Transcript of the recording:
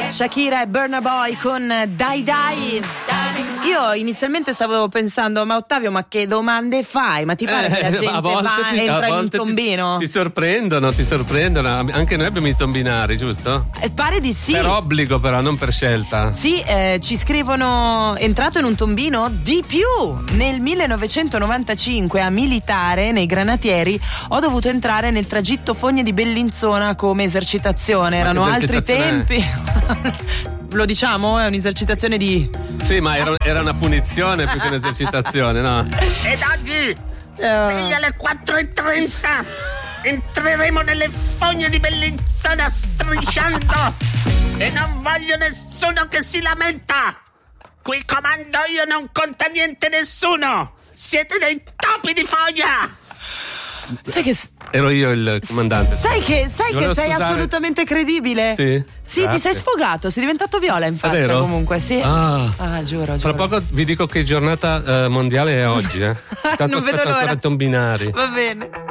Shakira e Burna Boy con Dai Dai. Io inizialmente stavo pensando, ma Ottavio, ma che domande fai? Ma ti pare che la gente entra in un tombino? Ti sorprendono. Anche noi abbiamo i tombinari, giusto? Pare di sì. Per obbligo però, non per scelta. Sì, ci scrivono: entrato in un tombino? Di più! Nel 1995 a militare nei Granatieri ho dovuto entrare nel tragitto Fogne di Bellinzona come esercitazione. Erano altri tempi. Lo diciamo? È un'esercitazione di... Sì, ma era una punizione più che un'esercitazione, no? Ed oggi, sveglia alle 4:30, entreremo nelle Fogne di Bellinzona strisciando e non voglio nessuno che si lamenta. Qui comando io, non conta niente nessuno. Siete dei topi di foglia. Sai che... Ero io il comandante. Sai che sei assolutamente credibile? Sì. Sì, ti sei sfogato, sei diventato viola in faccia. Vero? Comunque, sì. Giuro. Fra poco vi dico che giornata mondiale è oggi, Tanto non vedo aspetto l'ora. ancora i tombinari. Va bene.